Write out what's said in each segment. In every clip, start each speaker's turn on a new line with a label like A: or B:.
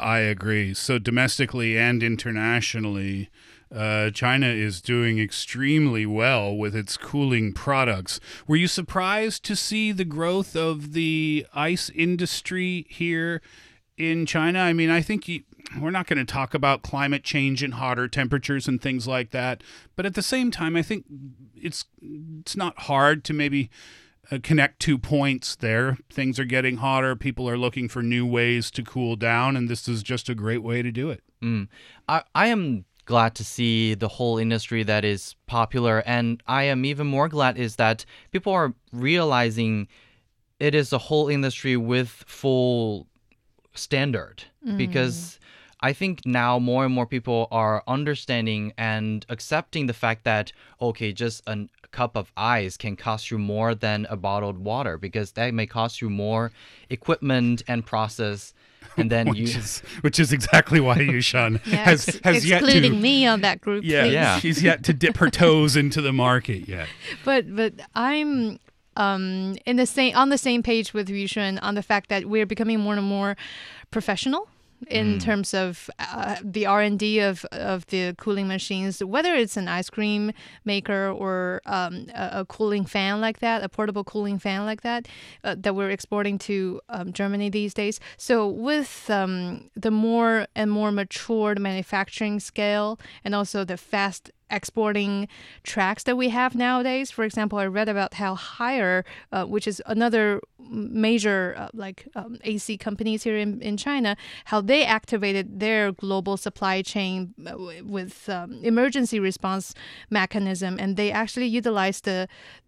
A: I agree. So domestically and internationally, China is doing extremely well with its cooling products. Were you surprised to see the growth of the ice industry here in China? I mean, I think we're not going to talk about climate change and hotter temperatures and things like that, but at the same time, I think it's not hard to maybe connect 2 points there. Things are getting hotter. People are looking for new ways to cool down, and this is just a great way to do it.
B: I am glad to see the whole industry that is popular, and I am even more glad is that people are realizing it is a whole industry with full standard, because I think now more and more people are understanding and accepting the fact that, okay, just a cup of ice can cost you more than a bottled water, because that may cost you more equipment and process. And then
A: which is exactly why Yushan has yet to,
C: excluding me on that group.
A: Yeah, she's yet to dip her toes into the market yet.
C: But I'm on the same page with Yushan on the fact that we're becoming more and more professional in terms of the R&D of the cooling machines, whether it's an ice cream maker or a cooling fan like that, a portable cooling fan like that, that we're exporting to Germany these days. So with the more and more matured manufacturing scale and also the fast exporting tracks that we have nowadays. For example, I read about how Haier, which is another major AC companies here in China, how they activated their global supply chain with emergency response mechanism, and they actually utilized there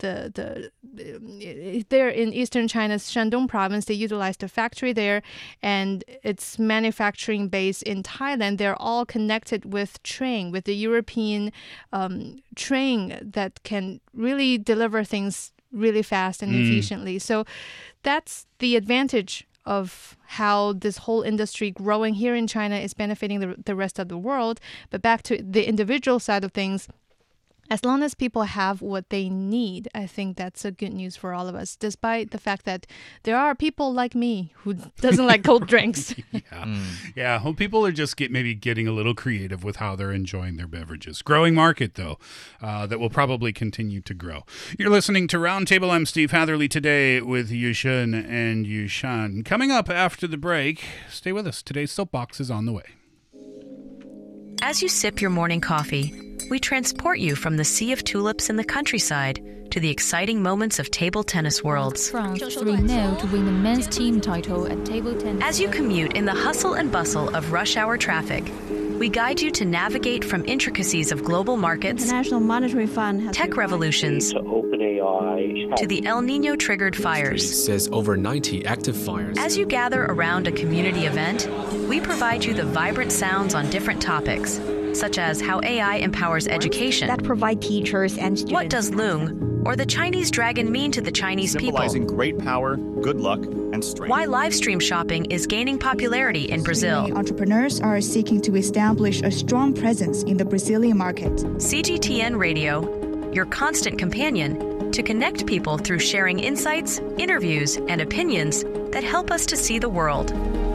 C: in eastern China's Shandong province. They utilized the factory there, and its manufacturing base in Thailand. They're all connected with train, with the European train that can really deliver things really fast and efficiently. So that's the advantage of how this whole industry growing here in China is benefiting the rest of the world. But back to the individual side of things, as long as people have what they need, I think that's a good news for all of us, despite the fact that there are people like me who doesn't like cold drinks.
A: Yeah. Well, people are just maybe getting a little creative with how they're enjoying their beverages. Growing market, though, that will probably continue to grow. You're listening to Roundtable. I'm Steve Hatherley today with Yushun and Yushan. Coming up after the break, stay with us. Today's Soapbox is on the way.
D: As you sip your morning coffee, we transport you from the sea of tulips in the countryside to the exciting moments of table tennis worlds.
E: France 3-0 to win the men's team title at table tennis.
D: As you commute in the hustle and bustle of rush hour traffic, we guide you to navigate from intricacies of global markets,
F: International Monetary Fund has
D: tech revolutions,
G: to OpenAI,
D: to the El Nino-triggered fires.
H: Says over 90 active fires.
D: As you gather around a community event, we provide you the vibrant sounds on different topics, such as how AI empowers education,
F: that provide teachers and students.
D: What does Loong or the Chinese dragon mean to the Chinese people?
I: Symbolizing great power, good luck, and strength.
D: Why live stream shopping is gaining popularity in Brazil.
J: Entrepreneurs are seeking to establish a strong presence in the Brazilian market.
D: CGTN Radio, your constant companion to connect people through sharing insights, interviews, and opinions that help us to see the world.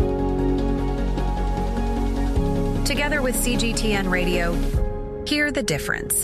D: Together with CGTN Radio, hear the difference.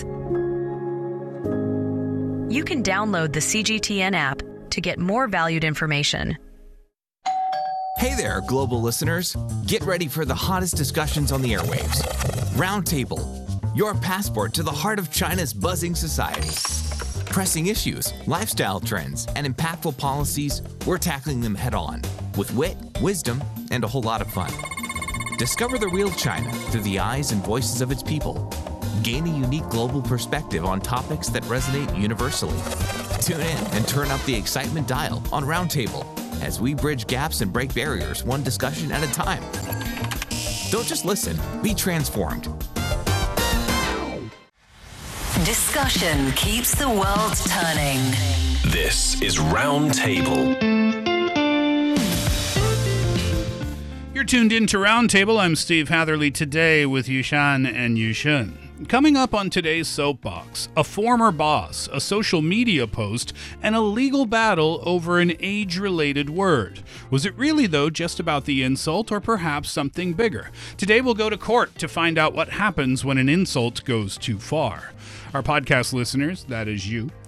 D: You can download the CGTN app to get more valued information.
K: Hey there, global listeners. Get ready for the hottest discussions on the airwaves. Roundtable, your passport to the heart of China's buzzing society. Pressing issues, lifestyle trends, and impactful policies, we're tackling them head on with wit, wisdom, and a whole lot of fun. Discover the real China through the eyes and voices of its people. Gain a unique global perspective on topics that resonate universally. Tune in and turn up the excitement dial on Roundtable as we bridge gaps and break barriers one discussion at a time. Don't just listen, be transformed.
L: Discussion keeps the world turning.
M: This is Roundtable.
A: You're tuned in to Roundtable. I'm Steve Hatherley today with Yushan and Yushun. Coming up on today's Soapbox, a former boss, a social media post, and a legal battle over an age-related word. Was it really, though, just about the insult or perhaps something bigger? Today we'll go to court to find out what happens when an insult goes too far. Our podcast listeners, that is you,